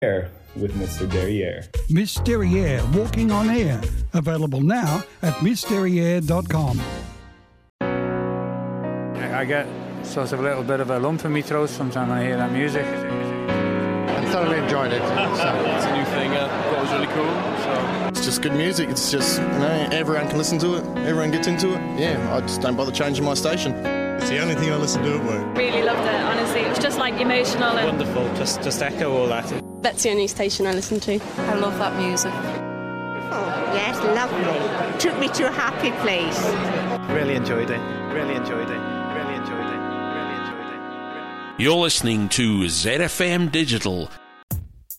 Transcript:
Air with Mr. Derriere. Miss Derriere, Walking on Air. Available now at missderriere.com. I get sort of a little bit of a lump in my throat sometimes when I hear that music. I thoroughly enjoyed it. It's a new thing. I thought it was really cool. So. It's just good music. It's just, everyone can listen to it. Everyone gets into it. Yeah, I just don't bother changing my station. It's the only thing I listen to at work. Really loved it, honestly. It was just like emotional. And wonderful. Just echo all that. That's the only station I listen to. I love that music. Oh, yes, lovely. Took me to a happy place. Really enjoyed it. Really enjoyed it. Really enjoyed it. Really enjoyed it. You're listening to ZFM Digital.